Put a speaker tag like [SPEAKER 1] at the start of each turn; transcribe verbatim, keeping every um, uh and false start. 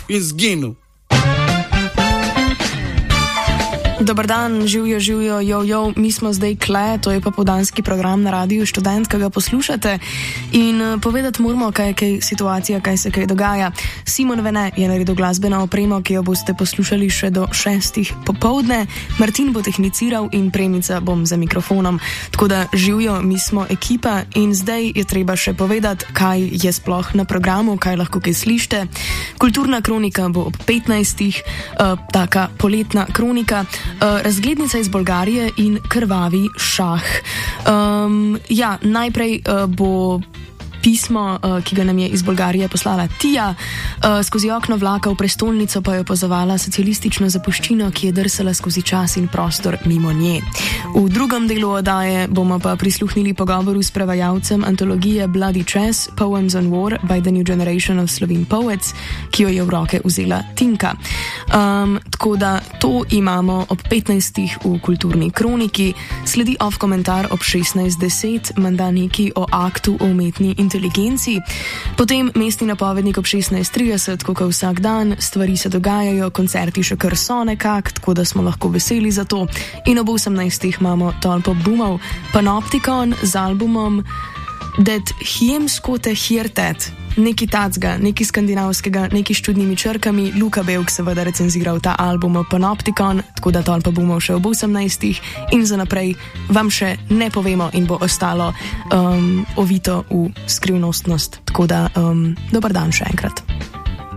[SPEAKER 1] in zginil.
[SPEAKER 2] Dobar dan, živijo, živijo, jo, jo, mi smo zdaj kle, to je pa popoldanski program na Radiu Študent, ki ga poslušate in uh, povedati moramo, kaj je kaj situacija, kaj se kaj dogaja. Simon Vene je naredil glasbeno opremo, ki jo boste poslušali še do šestih popovdne, Martin bo tehniciral in Premica bom za mikrofonom. Tako da živijo, mi smo ekipa in zdaj je treba še povedati, kaj je sploh na programu, kaj lahko kaj slište. Kulturna kronika bo ob petnajstih, uh, taka poletna kronika. Uh, razglednica iz Bolgarije in krvavi šah. Um, ja, najprej uh, bo pismo, uh, ki ga nam je iz Bolgarije poslala Tija. Uh, skozi okno vlaka v prestolnico pa je opazovala socialistično zapuščino, ki je drsala skozi čas in prostor mimo nje. V drugem delu oddaje bomo pa prisluhnili pogovoru s prevajalcem antologije Bloody Chess, Poems on War by the New Generation of Slovene Poets, ki jo je v roke vzela Tinka. Um, tako da to imamo ob petnajstih v kulturni kroniki, sledi off komentar ob šestnajst deset, menda neki o aktu o umetni inteligenci, potem mestni napovednik ob šestnajst trideset, kot vsak dan, stvari se dogajajo, koncerti še kar so nekak, tako da smo lahko veseli za to, in ob osemnajstih imamo tolpo boomov, Panoptikon z albumom Det Hjemskote Hirtet, neki tacga, neki skandinavskega, neki s čudnimi črkami. Luka Belk seveda recenziral ta album Panoptikon, tako da tolpa boomov še ob osemnajstih in za naprej vam še ne povemo in bo ostalo um, ovito v skrivnostnost. Tako da um, dober dan še enkrat.